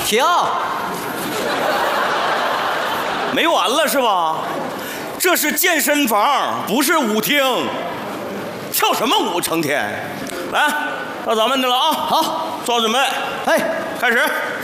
跳。 没完了是吧？这是健身房，不是舞厅。跳什么舞？成天。来，到咱们的了啊！ 好， 做好准备， 哎， 开始。